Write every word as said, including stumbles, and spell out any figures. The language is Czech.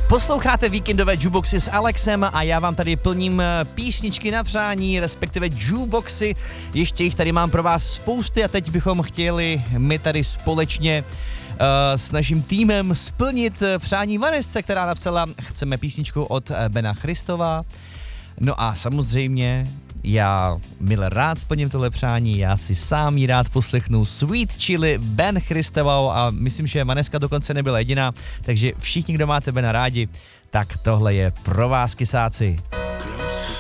Posloucháte víkendové jukeboxy s Alexem a já vám tady plním písničky na přání, respektive jukeboxy. Ještě jich tady mám pro vás spousty a teď bychom chtěli my tady společně uh, s naším týmem splnit přání Vanesce, která napsala: chceme písničku od Bena Christova. No a samozřejmě já mile rád splním tohle přání, já si sám ji rád poslechnu. Sweet Chili, Ben Christovou, a myslím, že Vaneska dokonce nebyla jediná, takže všichni, kdo máte Bena rádi, tak tohle je pro vás, kysáci.